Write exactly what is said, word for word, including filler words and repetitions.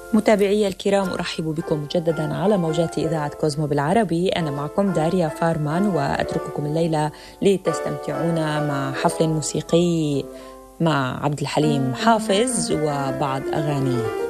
متابعي الكرام، أرحب بكم مجددا على موجات إذاعة كوزمو بالعربي. أنا معكم داريا فارمان، وأترككم الليلة لتستمتعون مع حفل موسيقي مع عبد الحليم حافظ وبعض أغانيه.